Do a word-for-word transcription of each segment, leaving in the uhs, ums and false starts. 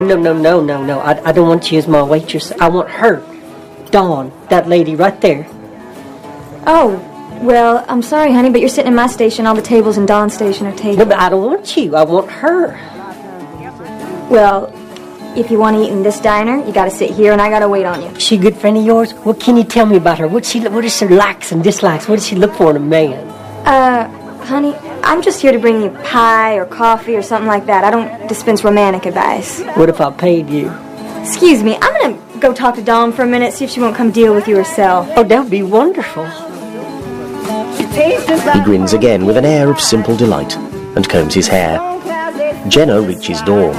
No, no, no, no, no. I, I don't want you as my waitress. I want her. Dawn, that lady right there. Oh, well, I'm sorry, honey, but you're sitting in my station. All the tables in Dawn's station are taken. No, but I don't want you. I want her. Well, if you want to eat in this diner, you got to sit here, and I got to wait on you. She a good friend of yours? What can you tell me about her? What she, what is her likes and dislikes? What does she look for in a man? Uh, honey, I'm just here to bring you pie or coffee or something like that. I don't dispense romantic advice. What if I paid you? Excuse me, I'm going to go talk to Dawn for a minute, see if she won't come deal with you herself. Oh, that would be wonderful. He grins again with an air of simple delight and combs his hair. Jenna reaches Dawn.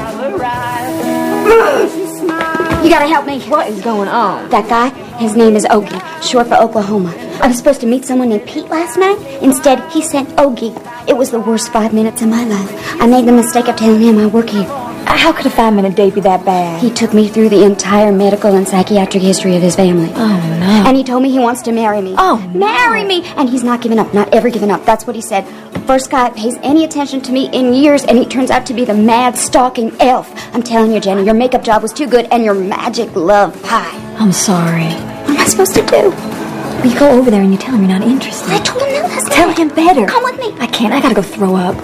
You gotta help me. What is going on? That guy, his name is Ogie, short for Oklahoma. I was supposed to meet someone named Pete last night. Instead, he sent Ogie. It was the worst five minutes of my life. I made the mistake of telling him I work here. How could a five-minute date be that bad? He took me through the entire medical and psychiatric history of his family. Oh, no. And he told me he wants to marry me. Oh, marry no. me! And he's not giving up, not ever giving up. That's what he said. First guy pays any attention to me in years, and he turns out to be the mad, stalking elf. I'm telling you, Jenny, your makeup job was too good, and your magic love pie. I'm sorry. What am I supposed to do? Well, you go over there and you tell him you're not interested. I told him that last night. Tell him better. Come with me. I can't. I gotta go throw up.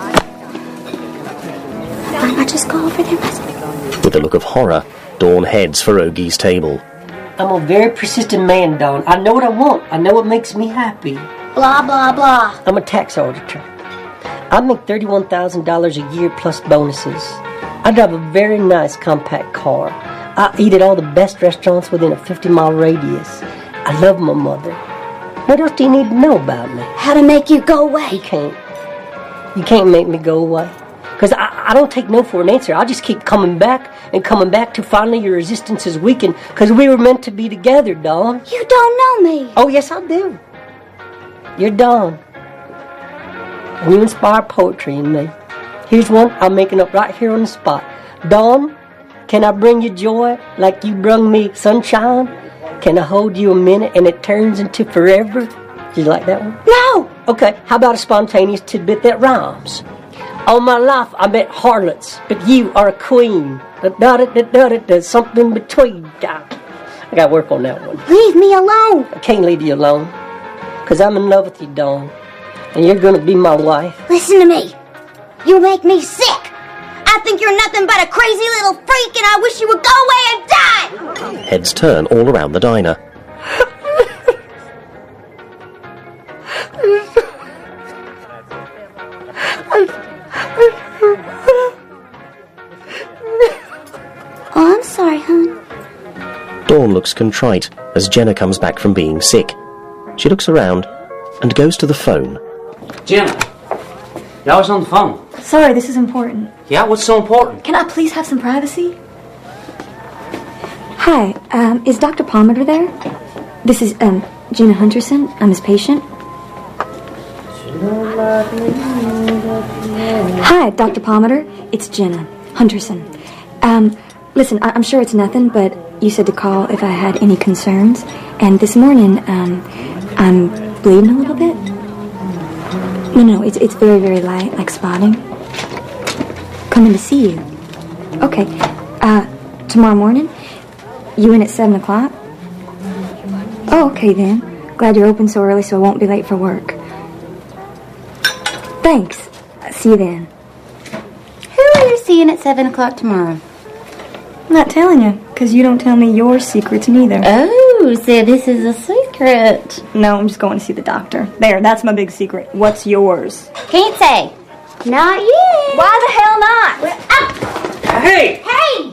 Why don't I just go over there myself? With a look of horror, Dawn heads for Ogie's table. I'm a very persistent man, Dawn. I know what I want. I know what makes me happy. Blah, blah, blah. I'm a tax auditor. I make thirty-one thousand dollars a year plus bonuses. I drive a very nice compact car. I eat at all the best restaurants within a fifty-mile radius. I love my mother. What else do you need to know about me? How to make you go away. You can't. You can't make me go away. Because I, I don't take no for an answer. I'll just keep coming back and coming back till finally your resistance is weakened. Because we were meant to be together, Dawn. You don't know me. Oh, yes, I do. You're Dawn. And you inspire poetry in me. Here's one I'm making up right here on the spot. Dawn, can I bring you joy like you brung me sunshine? Can I hold you a minute and it turns into forever? Do you like that one? No. Okay, how about a spontaneous tidbit that rhymes? All my life I met harlots, but you are a queen. Da-da-da-da-da-da, something between. I gotta work on that one. Leave me alone. I can't leave you alone. Because I'm in love with you, Dawn. And you're gonna be my wife. Listen to me. You make me sick. I think you're nothing but a crazy little freak, and I wish you would go away and die. Heads turn all around the diner. Oh, I'm sorry, hon. Dawn looks contrite as Jenna comes back from being sick. She looks around and goes to the phone. Jenna, I was on the phone. Sorry, this is important. Yeah, what's so important? Can I please have some privacy? Hi, um, is Doctor Palmer there? This is, um, Jenna Hunterson. I'm his patient. Hi, Doctor Palmer. It's Jenna Hunterson. Um, listen, I- I'm sure it's nothing, but you said to call if I had any concerns. And this morning, um, I'm bleeding a little bit. No, no, it's it's very, very light, like spotting. Coming to see you. Okay. Uh, tomorrow morning? You in at seven o'clock? Oh, okay then. Glad you're open so early so I won't be late for work. Thanks. See you then. Who are you seeing at seven o'clock tomorrow? I'm not telling you, because you don't tell me your secrets neither. Oh, so this is a secret. No, I'm just going to see the doctor. There, that's my big secret. What's yours? Can't say. Not yet. Why the hell not? Well, ah. Hey! Hey!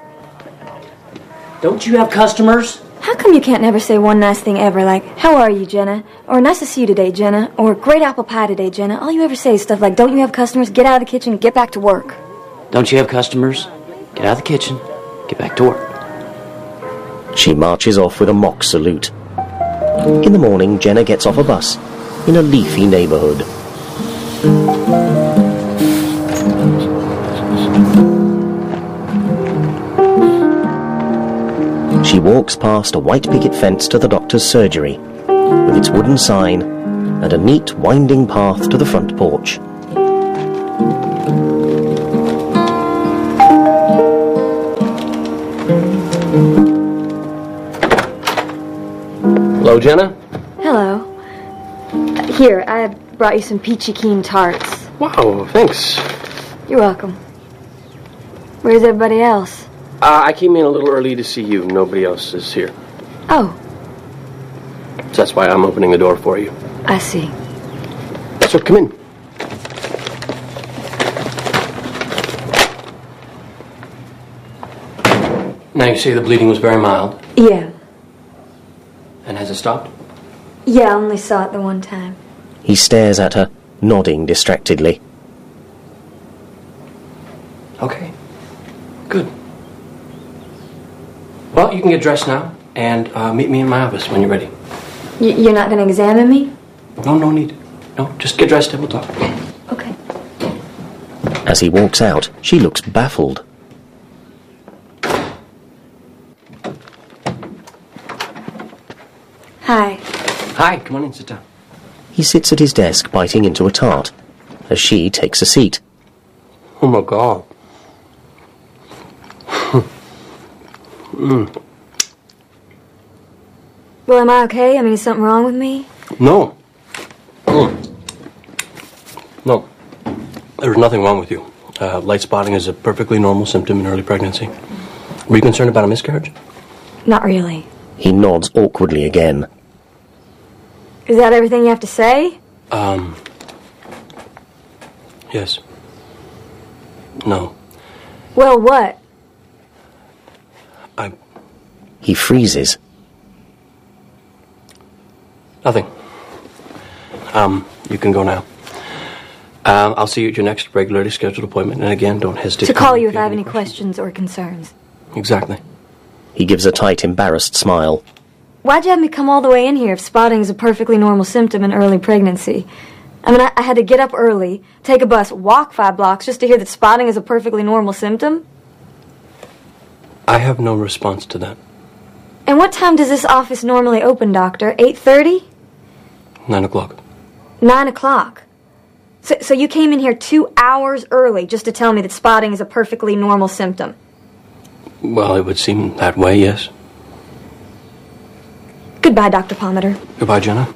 Don't you have customers? How come you can't never say one nice thing ever, like, how are you, Jenna? Or nice to see you today, Jenna? Or great apple pie today, Jenna? All you ever say is stuff like, don't you have customers? Get out of the kitchen and get back to work. Don't you have customers? Get out of the kitchen. Get back to work. She marches off with a mock salute. In the morning, Jenna gets off a bus in a leafy neighborhood. She walks past a white picket fence to the doctor's surgery, with its wooden sign and a neat winding path to the front porch. Hello, Jenna. Hello. Uh, here, I brought you some peachy keen tarts. Wow, thanks. You're welcome. Where's everybody else? Uh, I came in a little early to see you. Nobody else is here. Oh. So that's why I'm opening the door for you. I see. So come in. Now you say the bleeding was very mild. Yeah. And has it stopped? Yeah, I only saw it the one time. He stares at her, nodding distractedly. Okay. Good. Well, you can get dressed now and uh, meet me in my office when you're ready. Y- you're not going to examine me? No, no need. No, just get dressed and we'll talk. Okay. As he walks out, she looks baffled. Hi. Hi, come on in, sit down. He sits at his desk, biting into a tart, as she takes a seat. Oh my God. mm. Well, am I okay? I mean, is something wrong with me? No. Mm. No. There's nothing wrong with you. Uh, light spotting is a perfectly normal symptom in early pregnancy. Were you concerned about a miscarriage? Not really. He nods awkwardly again. Is that everything you have to say? Um... Yes. No. Well, what? I... He freezes. Nothing. Um, you can go now. Um, I'll see you at your next regularly scheduled appointment, and again, don't hesitate To to call you if I have any questions or concerns. Exactly. He gives a tight, embarrassed smile. Why'd you have me come all the way in here if spotting is a perfectly normal symptom in early pregnancy? I mean, I, I had to get up early, take a bus, walk five blocks just to hear that spotting is a perfectly normal symptom? I have no response to that. And what time does this office normally open, Doctor? eight thirty? Nine o'clock. Nine o'clock. So, so you came in here two hours early just to tell me that spotting is a perfectly normal symptom? Well, it would seem that way, yes. Goodbye, Doctor Palmater. Goodbye, Jenna.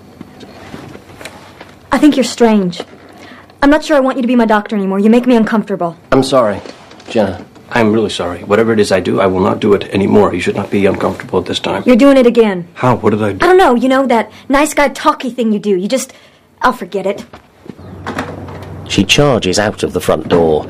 I think you're strange. I'm not sure I want you to be my doctor anymore. You make me uncomfortable. I'm sorry, Jenna. I'm really sorry. Whatever it is I do, I will not do it anymore. You should not be uncomfortable at this time. You're doing it again. How? What did I do? I don't know. You know, that nice guy talky thing you do. You just... I'll forget it. She charges out of the front door.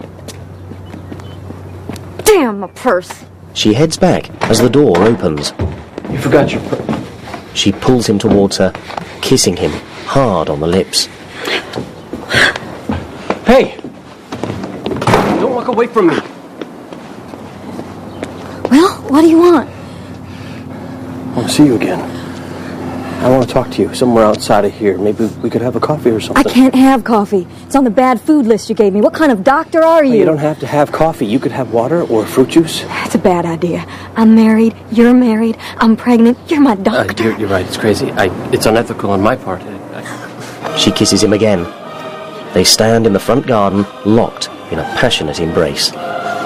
Damn, my purse. She heads back as the door opens. You forgot your purse. She pulls him towards her, kissing him hard on the lips. Hey! Don't walk away from me. Well, what do you want? I want to see you again. I want to talk to you somewhere outside of here. Maybe we could have a coffee or something. I can't have coffee. It's on the bad food list you gave me. What kind of doctor are you? Well, you don't have to have coffee. You could have water or fruit juice. That's a bad idea. I'm married. You're married. I'm pregnant. You're my doctor. Uh, you're, you're right. It's crazy. I, it's unethical on my part. I, I... She kisses him again. They stand in the front garden, locked in a passionate embrace.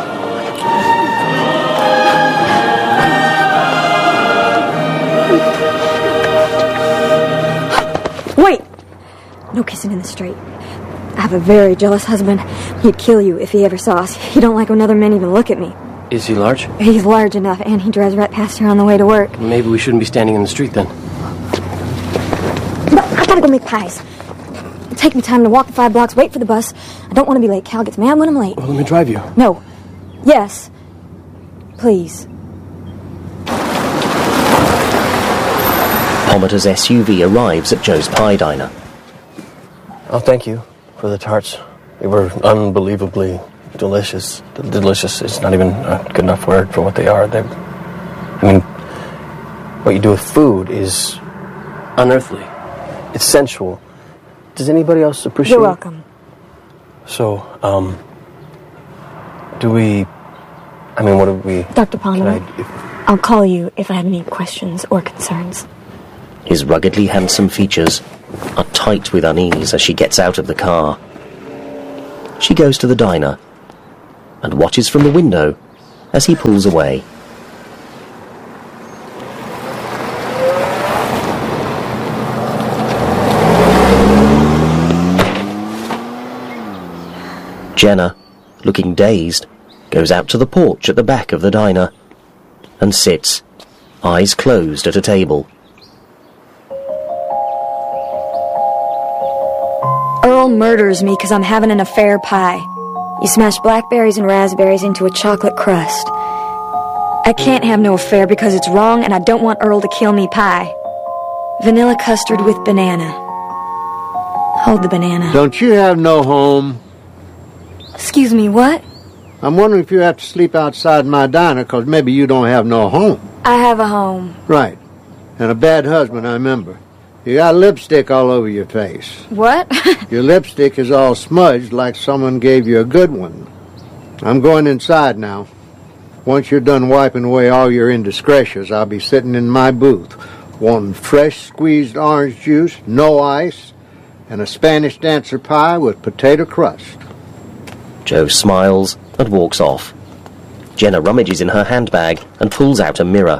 Wait! No kissing in the street. I have a very jealous husband. He'd kill you if he ever saw us. He don't like when other men even look at me. Is he large? He's large enough, and he drives right past her on the way to work. Maybe we shouldn't be standing in the street then. But I gotta go make pies. It'll take me time to walk the five blocks, wait for the bus. I don't want to be late. Cal gets mad when I'm late. Well, let me drive you. No. Yes. Please. Palmater's S U V arrives at Joe's Pie Diner. Oh, thank you for the tarts. They were unbelievably delicious. Delicious is not even a good enough word for what they are. They're, I mean, what you do with food is unearthly. It's sensual. Does anybody else appreciate You're welcome. So, um, do we, I mean, what do we... Doctor Palmer, I, if, I'll call you if I have any questions or concerns. His ruggedly handsome features are tight with unease as she gets out of the car. She goes to the diner and watches from the window as he pulls away. Jenna, looking dazed, goes out to the porch at the back of the diner and sits, eyes closed, at a table. Earl murders me because I'm having an affair pie. You smash blackberries and raspberries into a chocolate crust. I can't have no affair because it's wrong, and I don't want Earl to kill me pie. Vanilla custard with banana. Hold the banana. Don't you have no home? Excuse me, what? I'm wondering if you have to sleep outside my diner, because maybe you don't have no home. I have a home. Right. And a bad husband, I remember. You got lipstick all over your face. What? Your lipstick is all smudged like someone gave you a good one. I'm going inside now. Once you're done wiping away all your indiscretions, I'll be sitting in my booth, wanting fresh squeezed orange juice, no ice, and a Spanish dancer pie with potato crust. Joe smiles and walks off. Jenna rummages in her handbag and pulls out a mirror.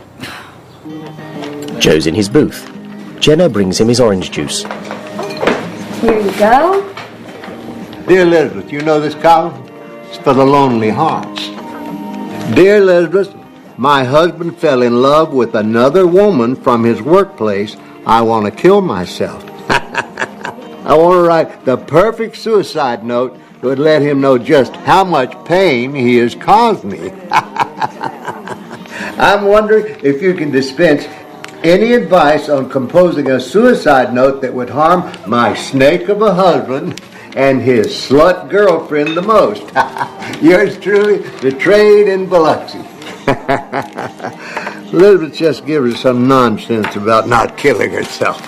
Joe's in his booth. Jenna brings him his orange juice. Here you go. Dear Elizabeth, you know this column? It's for the lonely hearts. Dear Elizabeth, my husband fell in love with another woman from his workplace. I want to kill myself. I want to write the perfect suicide note that would let him know just how much pain he has caused me. I'm wondering if you can dispense any advice on composing a suicide note that would harm my snake of a husband and his slut girlfriend the most. Yours truly, the trade in Biloxi. Elizabeth just gives her some nonsense about not killing herself.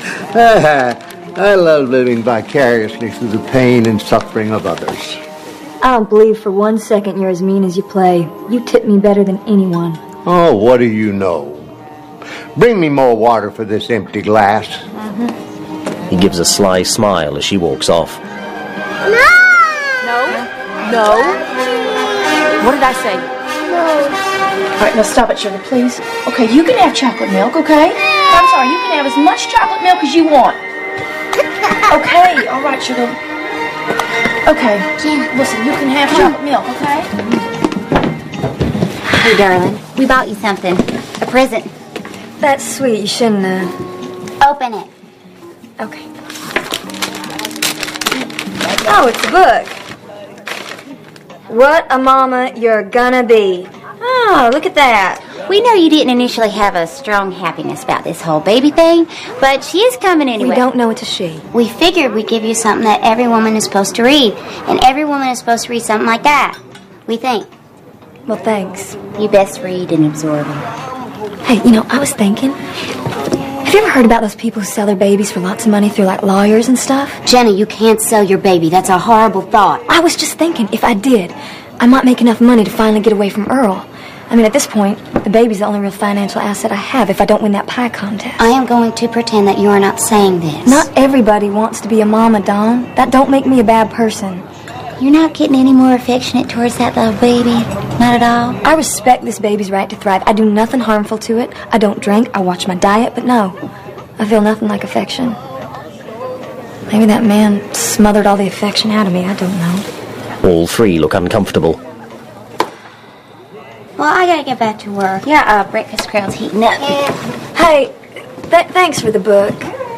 I love living vicariously through the pain and suffering of others. I don't believe for one second you're as mean as you play. You tip me better than anyone. Oh, what do you know? Bring me more water for this empty glass. Mm-hmm. He gives a sly smile as she walks off. No! No? No? What did I say? No. All right, now stop it, sugar, please. Okay, you can have chocolate milk, okay? I'm sorry, you can have as much chocolate milk as you want. Okay, all right, sugar. Okay, listen, you can have chocolate milk, okay? Hey, darling, we bought you something. A present. That's sweet. You shouldn't, uh... Open it. Okay. Oh, it's a book. What a mama you're gonna be. Oh, look at that. We know you didn't initially have a strong happiness about this whole baby thing, but she is coming anyway. We don't know it's a she. We figured we'd give you something that every woman is supposed to read, and every woman is supposed to read something like that. We think. Well, thanks. You best read and absorb it. Hey, you know, I was thinking, have you ever heard about those people who sell their babies for lots of money through, like, lawyers and stuff? Jenna, you can't sell your baby. That's a horrible thought. I was just thinking, if I did, I might make enough money to finally get away from Earl. I mean, at this point, the baby's the only real financial asset I have if I don't win that pie contest. I am going to pretend that you are not saying this. Not everybody wants to be a mama, Dawn. That don't make me a bad person. You're not getting any more affectionate towards that little baby? Not at all? I respect this baby's right to thrive. I do nothing harmful to it. I don't drink. I watch my diet. But no, I feel nothing like affection. Maybe that man smothered all the affection out of me. I don't know. All three look uncomfortable. Well, I gotta get back to work. Yeah, uh, breakfast crowd's heating up. Hey, th- thanks for the book.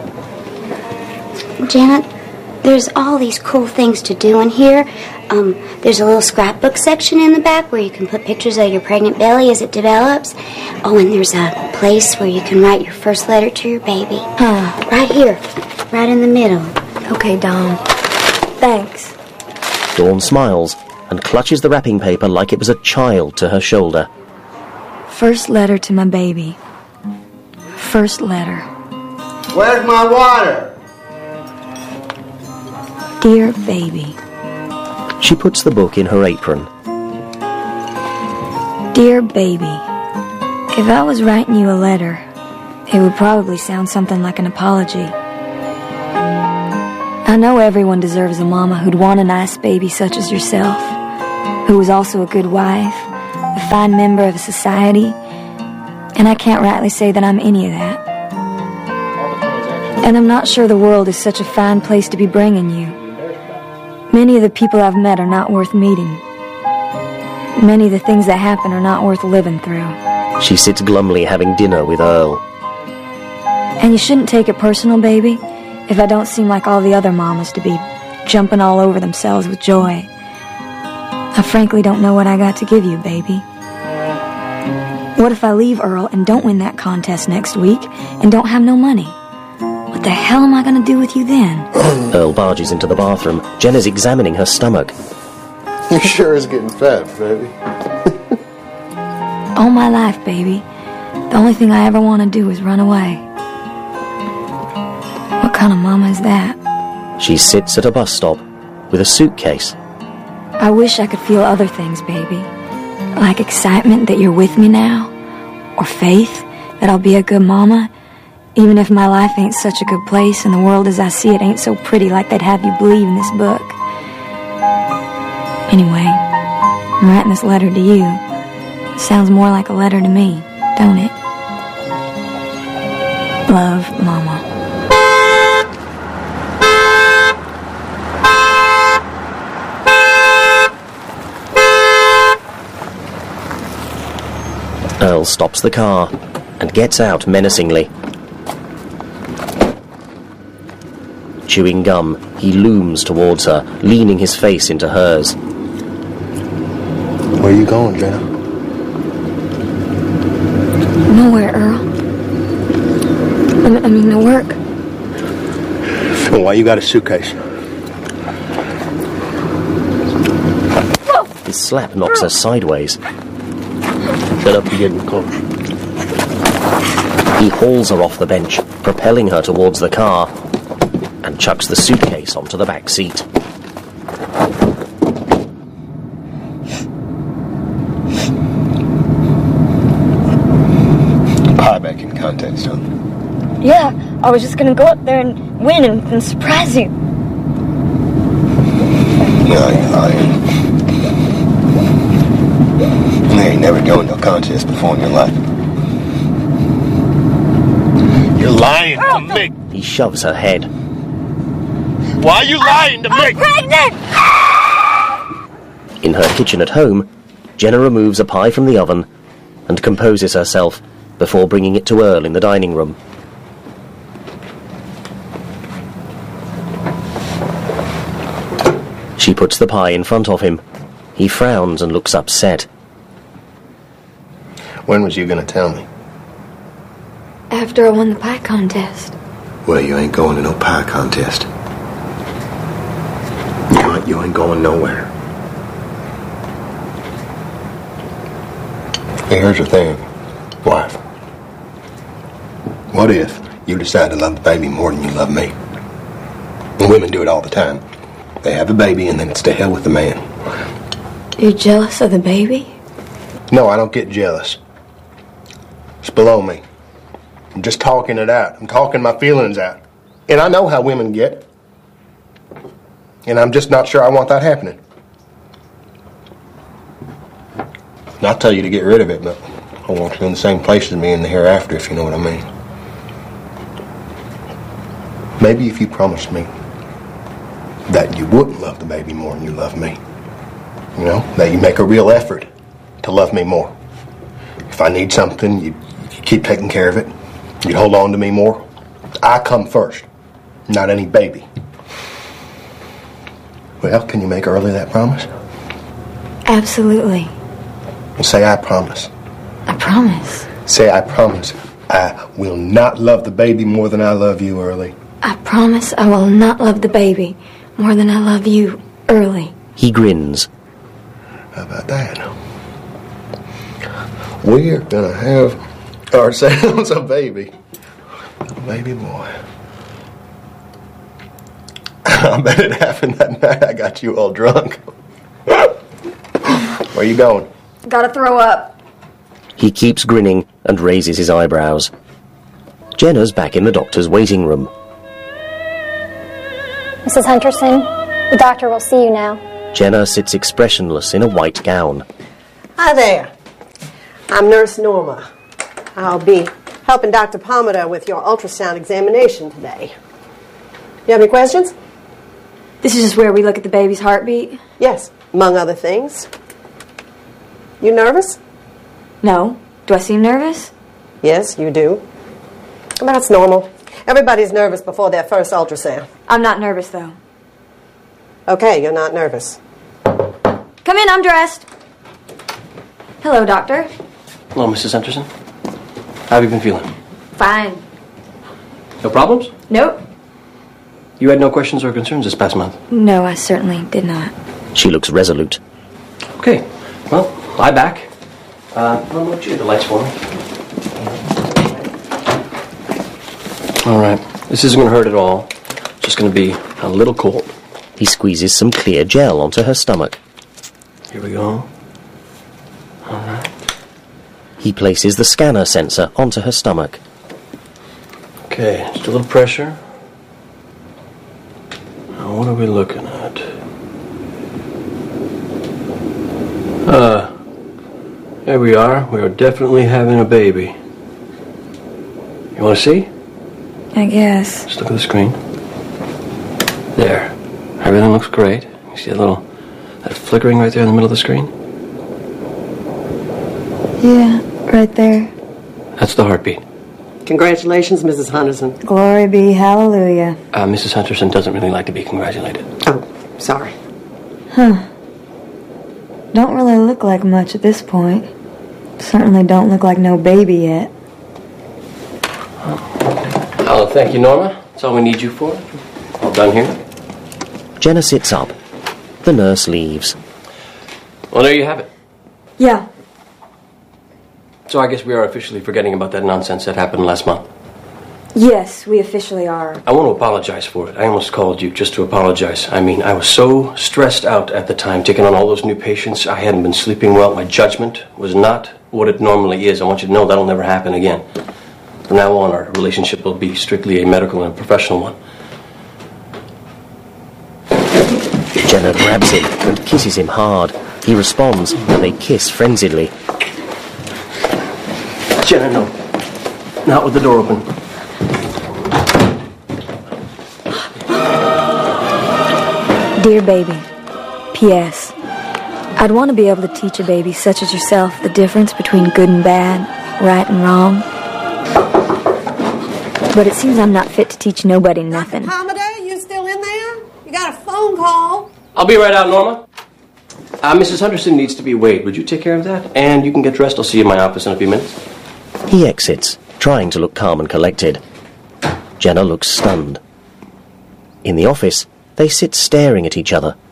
Janet, there's all these cool things to do in here. Um, there's a little scrapbook section in the back where you can put pictures of your pregnant belly as it develops. Oh, and there's a place where you can write your first letter to your baby. Huh. Right here, right in the middle. Okay, Dawn. Thanks. Dawn smiles and clutches the wrapping paper like it was a child to her shoulder. First letter to my baby. First letter. Where's my water? Dear baby. She puts the book in her apron. Dear baby, if I was writing you a letter, it would probably sound something like an apology. I know everyone deserves a mama who'd want a nice baby such as yourself, who was also a good wife, a fine member of society, and I can't rightly say that I'm any of that. And I'm not sure the world is such a fine place to be bringing you. Many of the people I've met are not worth meeting. Many of the things that happen are not worth living through. She sits glumly having dinner with Earl. And you shouldn't take it personal, baby, if I don't seem like all the other mamas to be jumping all over themselves with joy. I frankly don't know what I got to give you, baby. What if I leave Earl and don't win that contest next week and don't have no money? What the hell am I going to do with you then? Earl barges into the bathroom. Jenna's examining her stomach. You sure is getting fat, baby. All my life, baby, the only thing I ever want to do is run away. What kind of mama is that? She sits at a bus stop with a suitcase. I wish I could feel other things, baby. Like excitement that you're with me now. Or faith that I'll be a good mama. Even if my life ain't such a good place and the world as I see it ain't so pretty like they'd have you believe in this book. Anyway, I'm writing this letter to you. It sounds more like a letter to me, don't it? Love, Mama. Earl stops the car and gets out menacingly. Chewing gum, he looms towards her, leaning his face into hers. Where are you going, Jenna? Nowhere, Earl. I mean, no work. Well, why you got a suitcase? His slap knocks her sideways. Shut up and get in the car. He hauls her off the bench, propelling her towards the car, and chucks the suitcase onto the back seat. Pie back in contest, huh? Yeah, I was just gonna go up there and win and, and surprise you. No, you're lying. You ain't never going to a contest before in your life. You're lying to me. He shoves her head. Why are you lying to me? I'm pregnant! In her kitchen at home, Jenna removes a pie from the oven and composes herself before bringing it to Earl in the dining room. She puts the pie in front of him. He frowns and looks upset. When was you going to tell me? After I won the pie contest. Well, you ain't going to no pie contest. You ain't, you ain't going nowhere. Hey, here's the thing, wife. What if you decide to love the baby more than you love me? And women do it all the time. They have a baby and then it's to hell with the man. You're jealous of the baby? No, I don't get jealous. It's below me. I'm just talking it out. I'm talking my feelings out. And I know how women get. And I'm just not sure I want that happening. And I'll tell you to get rid of it, but I want you in the same place as me in the hereafter, if you know what I mean. Maybe if you promised me that you wouldn't love the baby more than you love me. You know, that you make a real effort to love me more. If I need something, you, you keep taking care of it. You hold on to me more. I come first, not any baby. Well, can you make Early that promise? Absolutely. Well, say I promise. I promise. Say I promise. I will not love the baby more than I love you, Early. I promise I will not love the baby more than I love you, Early. He grins. How about that? We're gonna have ourselves a baby. A baby boy. I bet it happened that night I got you all drunk. Where you going? Gotta throw up. He keeps grinning and raises his eyebrows. Jenna's back in the doctor's waiting room. Missus Hunterson, the doctor will see you now. Jenna sits expressionless in a white gown. Hi there. I'm Nurse Norma. I'll be helping Doctor Palmer with your ultrasound examination today. You have any questions? This is just where we look at the baby's heartbeat? Yes, among other things. You nervous? No. Do I seem nervous? Yes, you do. That's normal. Everybody's nervous before their first ultrasound. I'm not nervous, though. Okay, you're not nervous. Come in, I'm dressed. Hello, doctor. Hello, Missus Henderson. How have you been feeling? Fine. No problems? Nope. You had no questions or concerns this past month? No, I certainly did not. She looks resolute. Okay. Well, lie back. Uh, I'll let you get the lights for me. All right. This isn't going to hurt at all. It's just going to be a little cold. He squeezes some clear gel onto her stomach. Here we go. All right. He places the scanner sensor onto her stomach. Okay, just a little pressure. Now, what are we looking at? Uh, there we are. We are definitely having a baby. You want to see? I guess. Just look at the screen. There. Everything looks great. You see that little, that flickering right there in the middle of the screen? Yeah, right there. That's the heartbeat. Congratulations, Missus Henderson. Glory be, hallelujah. Uh, Missus Henderson doesn't really like to be congratulated. Oh, sorry. Huh. Don't really look like much at this point. Certainly don't look like no baby yet. Oh, thank you, Norma. That's all we need you for. All done here. Jenna sits up. The nurse leaves. Well, there you have it. Yeah. So I guess we are officially forgetting about that nonsense that happened last month. Yes, we officially are. I want to apologize for it. I almost called you just to apologize. I mean, I was so stressed out at the time, taking on all those new patients. I hadn't been sleeping well. My judgment was not what it normally is. I want you to know that'll never happen again. From now on, our relationship will be strictly a medical and professional one. Jenna grabs him and kisses him hard. He responds, and they kiss frenziedly. Jenna, no. Not with the door open. Dear baby, P S I'd want to be able to teach a baby such as yourself the difference between good and bad, right and wrong. But it seems I'm not fit to teach nobody nothing. Doctor Palmaday, you still in there? You got a phone call. I'll be right out, Norma. Uh, Missus Henderson needs to be weighed. Would you take care of that? And you can get dressed. I'll see you in my office in a few minutes. He exits, trying to look calm and collected. Jenna looks stunned. In the office, they sit staring at each other.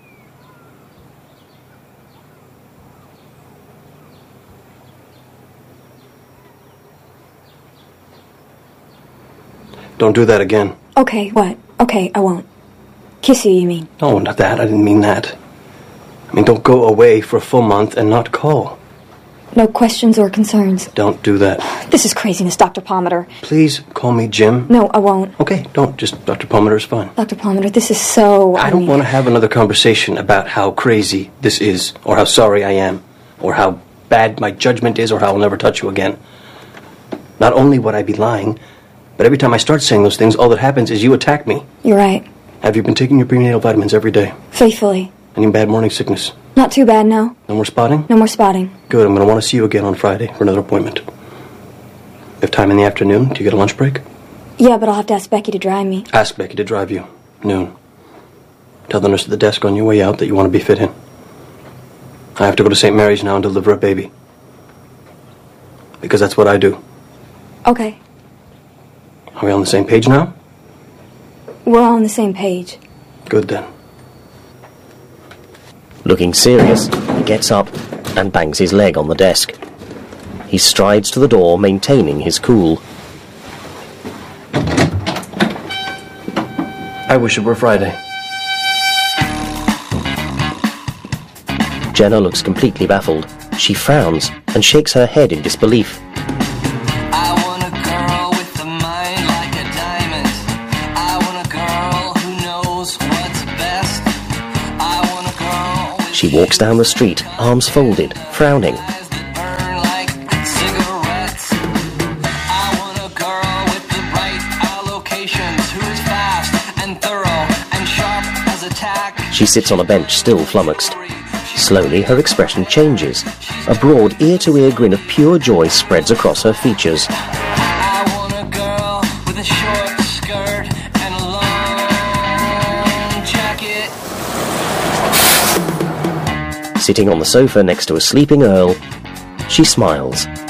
Don't do that again. Okay, what? Okay, I won't. Kiss you, you mean? No, not that. I didn't mean that. I mean, don't go away for a full month and not call. No questions or concerns. Don't do that. This is craziness, Doctor Palmater. Please call me Jim. No, I won't. Okay, don't. Just Doctor Palmater is fine. Doctor Palmater, this is so... I, I don't mean... want to have another conversation about how crazy this is, or how sorry I am, or how bad my judgment is, or how I'll never touch you again. Not only would I be lying, but every time I start saying those things, all that happens is you attack me. You're right. Have you been taking your prenatal vitamins every day? Faithfully. Any bad morning sickness? Not too bad, no. No more spotting? No more spotting. Good, I'm going to want to see you again on Friday for another appointment. If time in the afternoon, do you get a lunch break? Yeah, but I'll have to ask Becky to drive me. Ask Becky to drive you. Noon. Tell the nurse at the desk on your way out that you want to be fit in. I have to go to Saint Mary's now and deliver a baby. Because that's what I do. Okay. Are we on the same page now? We're on the same page. Good then. Looking serious, he gets up and bangs his leg on the desk. He strides to the door, maintaining his cool. I wish it were Friday. Jenna looks completely baffled. She frowns and shakes her head in disbelief. She walks down the street, arms folded, frowning. She sits on a bench, still flummoxed. Slowly, her expression changes. A broad, ear-to-ear grin of pure joy spreads across her features. Sitting on the sofa next to a sleeping Earl, she smiles.